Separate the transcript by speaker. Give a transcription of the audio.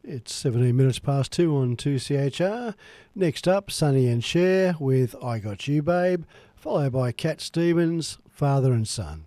Speaker 1: It's 17 minutes past 2 on 2CHR. Next up, Sonny and Cher with I Got You Babe, followed by Cat Stevens, Father and Son.